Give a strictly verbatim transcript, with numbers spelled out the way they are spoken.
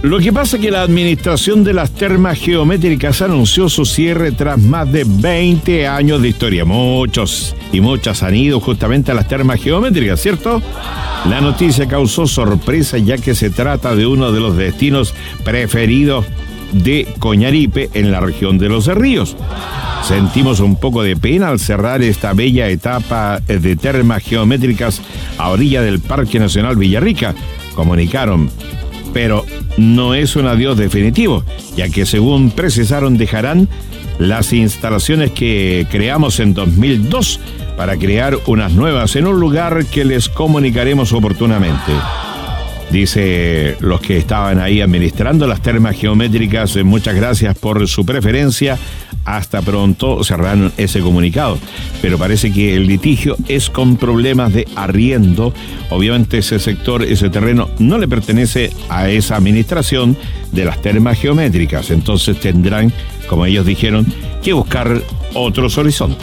Lo que pasa es que la administración de las termas geométricas anunció su cierre tras más de veinte años de historia. Muchos y muchas han ido justamente a las termas geométricas, ¿cierto? La noticia causó sorpresa ya que se trata de uno de los destinos preferidos de Coñaripe en la región de Los Ríos. Sentimos un poco de pena al cerrar esta bella etapa de termas geométricas a orilla del Parque Nacional Villarrica, comunicaron, pero no es un adiós definitivo, ya que según precisaron dejarán las instalaciones que creamos en dos mil dos para crear unas nuevas en un lugar que les comunicaremos oportunamente. Dice los que estaban ahí administrando las termas geométricas, muchas gracias por su preferencia, hasta pronto, cerraron ese comunicado. Pero parece que el litigio es con problemas de arriendo. Obviamente ese sector, ese terreno no le pertenece a esa administración de las termas geométricas. Entonces tendrán, como ellos dijeron, que buscar otros horizontes.